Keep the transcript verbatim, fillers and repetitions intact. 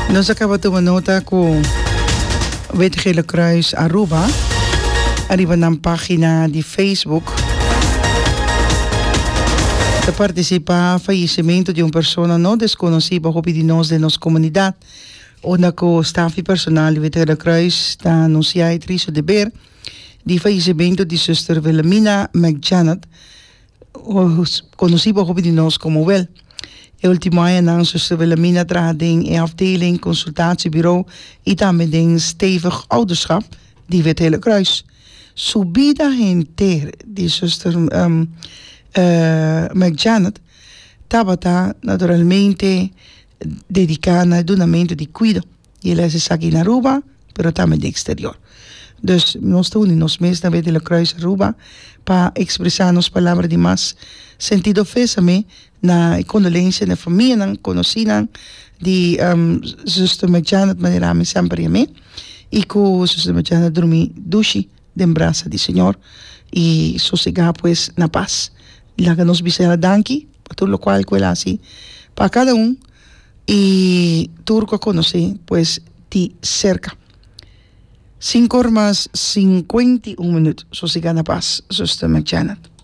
Nós acaba de uma nota com o Gele Kruis Aruba. Arriba na página de Facebook. De participar fallecimiento de uma pessoa não desconhecida de nós de nossa comunidade. Onde o staff personal do Gele Kruis está anunciando triste de ver de fallecimiento de Sister Wilhelmina McJanet, conhecida de nós como Wel. E último ano, Sister Wilhelmina trad in een afdeling, consultatiebureau, en daarmee een stevig ouderschap, die werd Gele Kruis. Subida gente, die Sister um, uh, McJanet, tabata naturalmente dedicada al donamento di cuido. E ela se aqui na Aruba, pero também de exterior. Dus nós estamos nos meses da Gele Kruis Aruba para expressar nos palavras de mais sentido pésame na condolência na família, na conhecida de um, Sister McJanet, maneira me sempre a mim, e com Sister McJanet dormir duche de braça do Senhor e sossegar pues na paz. Lá que nos bisera danki, por tudo o qual que assim para cada um e turco a conhecer pues de cerca. Cinco horas cinquenta e um minutos, sossegar na paz, Sister McJanet.